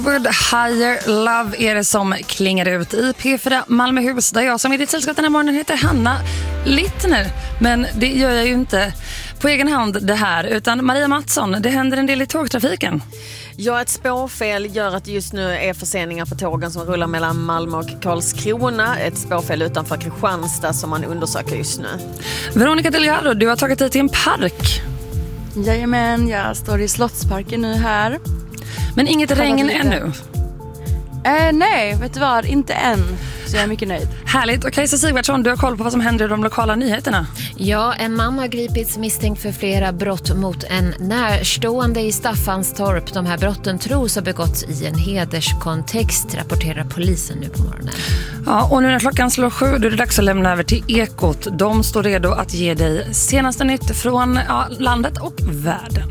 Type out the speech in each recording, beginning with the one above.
Would Higher Love är det som klingar ut i P4 Malmöhus, där jag som är ditt sällskap den här morgonen heter Hanna Littner. Men det gör jag ju inte på egen hand det här, utan Maria Mattsson, det händer en del i tågtrafiken. Ja, ett spårfel gör att just nu är förseningar på tågen som rullar mellan Malmö och Karlskrona. Ett spårfel utanför Kristianstad som man undersöker just nu. Veronica Delgado, du har tagit dig till en park. Jajamän, jag står i Slottsparken nu här. Men inget regn ännu? Nej, vet du vad? Inte än. Så jag är mycket nöjd. Härligt. Och Kajsa Sigvardsson, du har koll på vad som händer i de lokala nyheterna. Ja, en man har gripits misstänkt för flera brott mot en närstående i Staffanstorp. De här brotten tros ha begåtts i en hederskontext, rapporterar polisen nu på morgonen. Ja, och nu när klockan slår 7 då är det dags att lämna över till Ekot. De står redo att ge dig senaste nytt från landet och världen.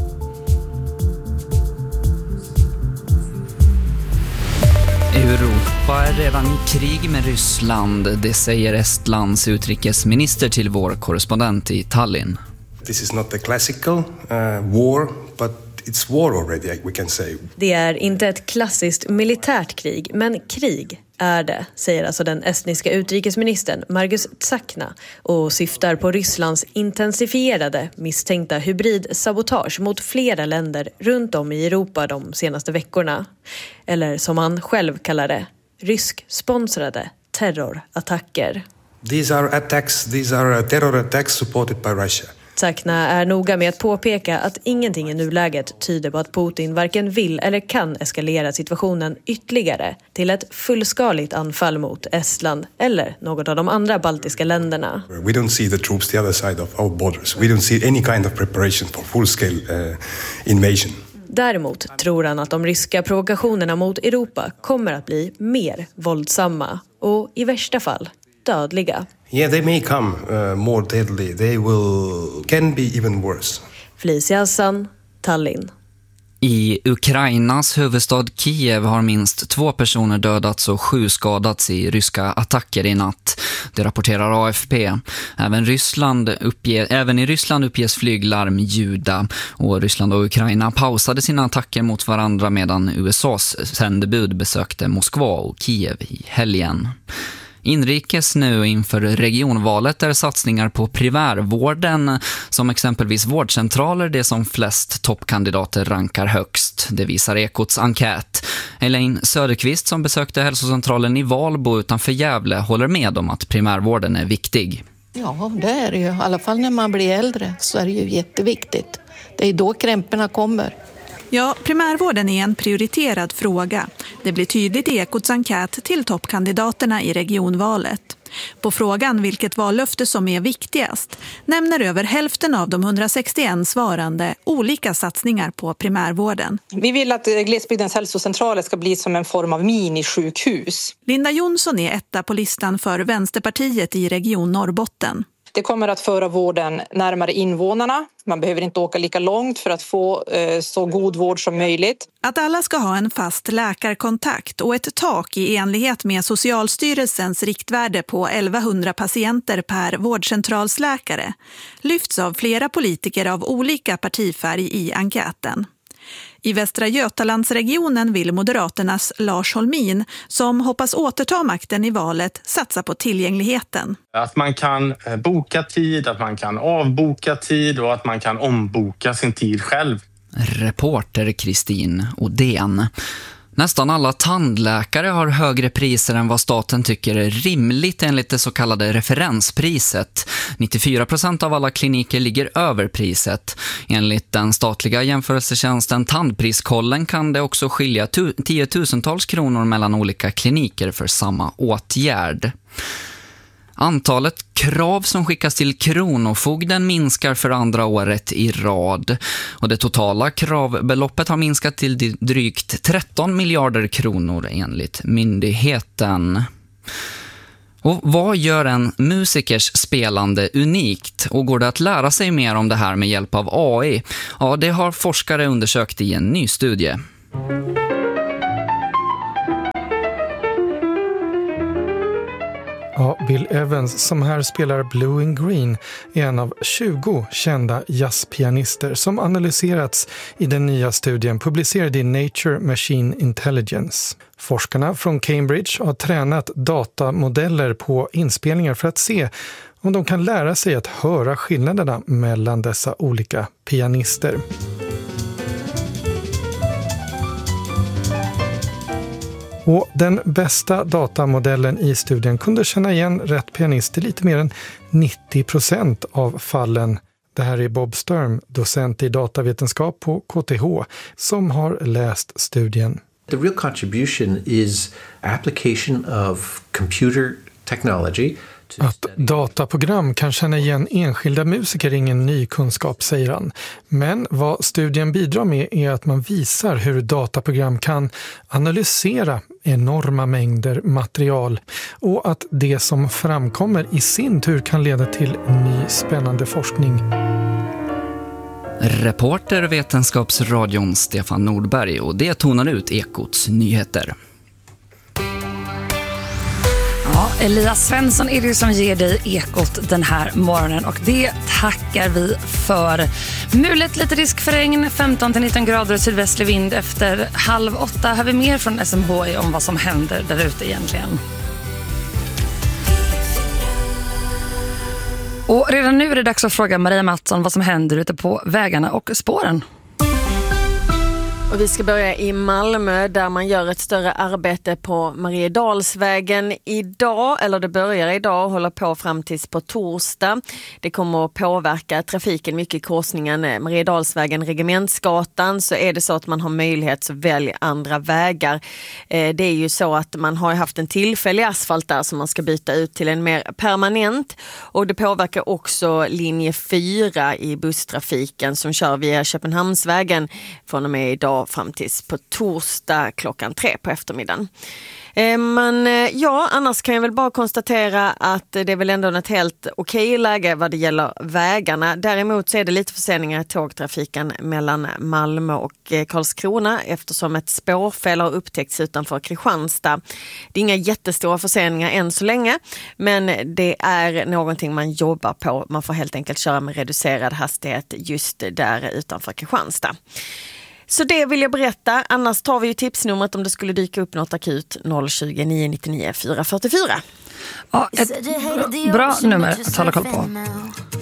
Europa är redan i krig med Ryssland, det säger Estlands utrikesminister till vår korrespondent i Tallinn. This is not a classical war, but it's war already, we can say. Det är inte ett klassiskt militärt krig, men krig är det, säger alltså den estniska utrikesministern Margus Tsakna och syftar på Rysslands intensifierade misstänkta hybridsabotage mot flera länder runt om i Europa de senaste veckorna. Eller som han själv kallar det, rysk-sponsrade terrorattacker. These are terror attacks supported by Russia. Tsakna är noga med att påpeka att ingenting i nuläget tyder på att Putin varken vill eller kan eskalera situationen ytterligare till ett fullskaligt anfall mot Estland eller något av de andra baltiska länderna. We don't see the troops the other side of our borders. We don't see any kind of preparation for full-scale invasion. Däremot tror han att de ryska provokationerna mot Europa kommer att bli mer våldsamma och i värsta fall dödliga. Yeah, they may come more deadly. They can be even worse. Felicia Hassan, Tallinn. I Ukrainas huvudstad Kiev har minst 2 personer dödats och 7 skadats i ryska attacker i natt. Det rapporterar AFP. Även i Ryssland uppges flyglarm ljuda och Ryssland och Ukraina pausade sina attacker mot varandra medan USAs sändebud besökte Moskva och Kiev i helgen. Inrikes nu inför regionvalet är satsningar på primärvården som exempelvis vårdcentraler det som flest toppkandidater rankar högst. Det visar Ekots enkät. Elaine Söderqvist som besökte hälsocentralen i Valbo utanför Gävle håller med om att primärvården är viktig. Ja, det är det ju. I alla fall när man blir äldre så är det ju jätteviktigt. Det är då krämporna kommer. Ja, primärvården är en prioriterad fråga. Det blir tydligt i Ekots enkät till toppkandidaterna i regionvalet. På frågan vilket vallöfte som är viktigast nämner över hälften av de 161 svarande olika satsningar på primärvården. Vi vill att glesbygdens hälsocentraler ska bli som en form av minisjukhus. Linda Jonsson är etta på listan för Vänsterpartiet i Region Norrbotten. Det kommer att föra vården närmare invånarna. Man behöver inte åka lika långt för att få så god vård som möjligt. Att alla ska ha en fast läkarkontakt och ett tak i enlighet med Socialstyrelsens riktvärde på 1100 patienter per vårdcentralsläkare lyfts av flera politiker av olika partifärg i enkäten. I Västra Götalandsregionen vill Moderaternas Lars Holmin, som hoppas återta makten i valet, satsa på tillgängligheten. Att man kan boka tid, att man kan avboka tid och att man kan omboka sin tid själv. Reporter Kristin Odén. Nästan alla tandläkare har högre priser än vad staten tycker är rimligt enligt det så kallade referenspriset. 94% av alla kliniker ligger över priset. Enligt den statliga jämförelsetjänsten Tandpriskollen kan det också skilja 10 000-tals kronor mellan olika kliniker för samma åtgärd. Antalet krav som skickas till kronofogden minskar för andra året i rad. Och det totala kravbeloppet har minskat till drygt 13 miljarder kronor enligt myndigheten. Och vad gör en musikers spelande unikt? Och går det att lära sig mer om det här med hjälp av AI? Ja, det har forskare undersökt i en ny studie. Ja, Bill Evans, som här spelar Blue and Green, är en av 20 kända jazzpianister som analyserats i den nya studien publicerad i Nature Machine Intelligence. Forskarna från Cambridge har tränat datamodeller på inspelningar för att se om de kan lära sig att höra skillnaderna mellan dessa olika pianister. Och den bästa datamodellen i studien kunde känna igen rätt pianist i lite mer än 90% av fallen. Det här är Bob Sturm, docent i datavetenskap på KTH, som har läst studien. The real contribution is application of computer technology. Att dataprogram kan känna igen enskilda musiker är ingen ny kunskap, säger han. Men vad studien bidrar med är att man visar hur dataprogram kan analysera enorma mängder material och att det som framkommer i sin tur kan leda till ny spännande forskning. Reporter Vetenskapsradion Stefan Nordberg, och det tonar ut Ekots nyheter. Ja, Elias Svensson är det som ger dig Ekot den här morgonen, och det tackar vi för. Muligt lite risk för regn, 15-19 grader och sydvästlig vind. Efter 7:30 har vi mer från SMHI om vad som händer där ute egentligen. Och redan nu är det dags att fråga Maria Mattsson vad som händer ute på vägarna och spåren. Och vi ska börja i Malmö där man gör ett större arbete på Mariedalsvägen idag, eller det börjar idag och håller på fram tills på torsdag. Det kommer att påverka trafiken mycket i korsningen Mariedalsvägen, Regementsgatan, så är det så att man har möjlighet så välj andra vägar. Det är ju så att man har haft en tillfällig asfalt där som man ska byta ut till en mer permanent, och det påverkar också linje 4 i busstrafiken som kör via Köpenhamnsvägen från och med idag fram tills på torsdag 3:00 på eftermiddagen. Men ja, annars kan jag väl bara konstatera att det är väl ändå ett helt okej läge vad det gäller vägarna. Däremot så är det lite förseningar i tågtrafiken mellan Malmö och Karlskrona eftersom ett spårfel har upptäckts utanför Kristianstad. Det är inga jättestora förseningar än så länge, men det är någonting man jobbar på. Man får helt enkelt köra med reducerad hastighet just där utanför Kristianstad. Så det vill jag berätta. Annars tar vi ju tipsnumret om det skulle dyka upp något akut, 020 999 444. Ja, ett bra nummer att hålla koll på.